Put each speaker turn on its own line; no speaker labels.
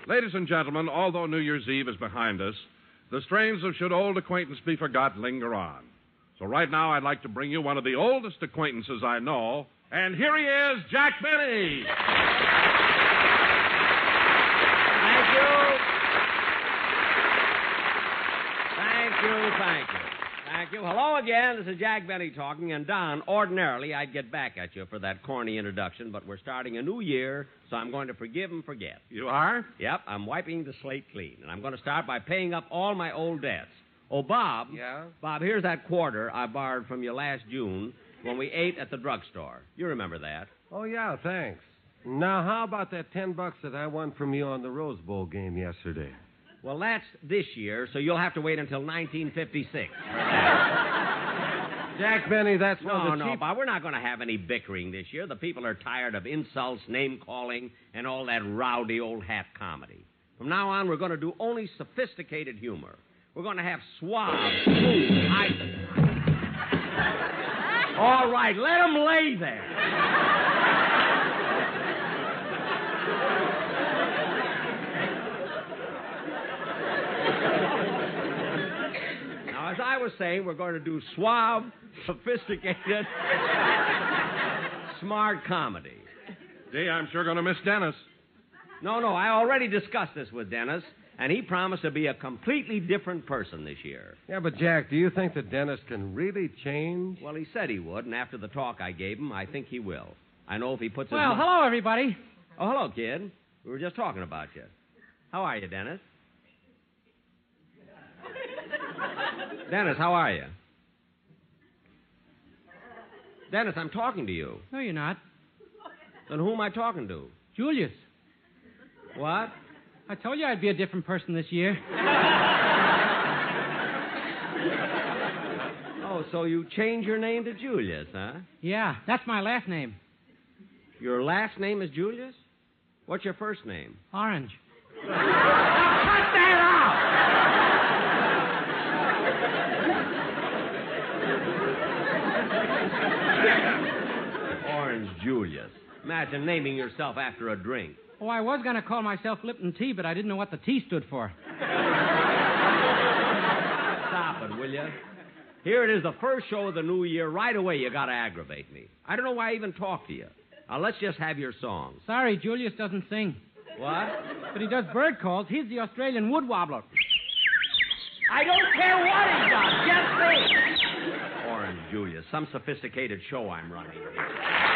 Ladies and gentlemen, although New Year's Eve is behind us, the strains of Should Old Acquaintance Be Forgot linger on. So right now, I'd like to bring you one of the oldest acquaintances I know, and here he is, Jack Benny.
Thank you. Thank you. Hello again. This is Jack Benny talking. And, Don, ordinarily I'd get back at you for that corny introduction, but we're starting a new year, so I'm going to forgive and forget.
You are?
Yep, I'm wiping the slate clean. And I'm going to start by paying up all my old debts. Oh, Bob.
Yeah?
Bob, here's that quarter I borrowed from you last June when we ate at the drugstore. You remember that.
Oh, yeah, thanks. Now, how about that $10 that I won from you on the Rose Bowl game yesterday?
Well, that's this year, so you'll have to wait until 1956.
Jack Benny, that's one of the
No,
cheap...
Bob, we're not going to have any bickering this year. The people are tired of insults, name-calling, and all that rowdy old hat comedy. From now on, we're going to do only sophisticated humor. We're going to have suave, smooth, All right, let them lay there. Now, as I was saying, we're going to do suave, sophisticated, smart comedy.
Gee, I'm sure going to miss Dennis.
No, I already discussed this with Dennis, and he promised to be a completely different person this year.
Yeah, but, Jack, do you think that Dennis can really change?
Well, he said he would, and after the talk I gave him, I think he will. I know if he puts his...
Well, hello, everybody.
Oh, hello, kid. We were just talking about you. How are you, Dennis? Dennis, how are you? Dennis, I'm talking to you.
No, you're not.
Then who am I talking to?
Julius.
What?
I told you I'd be a different person this year.
Oh, so you changed your name to Julius, huh?
Yeah, that's my last name.
Your last name is Julius? What's your first name?
Orange.
Cut that out! Orange Julius. Imagine naming yourself after a drink.
Oh, I was going to call myself Lipton Tea, but I didn't know what the T stood for.
Stop it, will you? Here it is, the first show of the new year. Right away, you got to aggravate me. I don't know why I even talked to you. Now, let's just have your song.
Sorry, Julius doesn't sing.
What?
But he does bird calls. He's the Australian wood wobbler.
I don't care what he does. Just sing. Orange Julius, some sophisticated show I'm running.